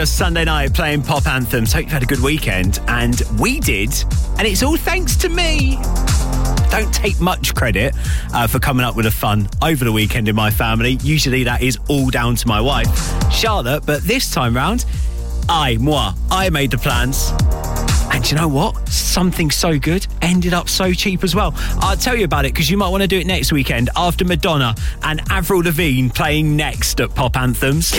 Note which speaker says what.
Speaker 1: A Sunday night playing pop anthems. Hope you've had a good weekend. And we did. And it's all thanks to me. Don't take much credit for coming up with the fun over the weekend in my family. Usually that is all down to my wife, Charlotte. But this time round, I made the plans. And you know what? Something so good ended up so cheap as well. I'll tell you about it because you might want to do it next weekend after Madonna and Avril Lavigne playing next at Pop Anthems.